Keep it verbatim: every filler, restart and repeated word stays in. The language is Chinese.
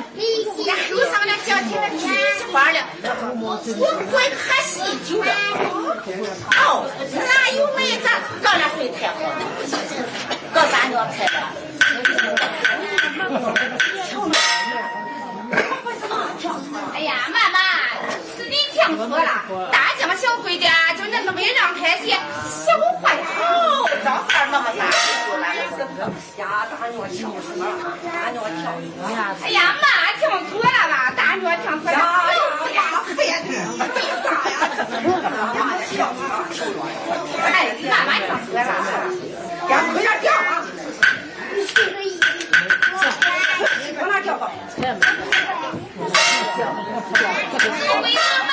那路上的小姐们去花了，我会喝喜酒了。哦，哪有妹子搞那水太好了，搞啥尿开了？哎呀，妈妈，是你听错了，大江小贵的就那个没让开些小坏好，找孩那么大就来了。 呀，大鸟跳什么？大鸟跳什么？ 哎呀，妈听错了吧？大鸟听错了。 呀呀，废的，这啥呀？妈的，跳啥？ 哎，妈妈听错了。 呀，快点跳啊！往哪跳吧？ 我为妈妈。